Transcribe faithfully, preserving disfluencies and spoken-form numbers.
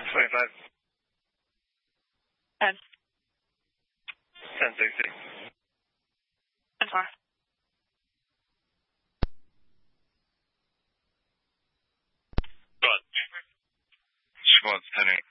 twenty-five. ten. ten sixty. ten four. Good. Squad's ten eight.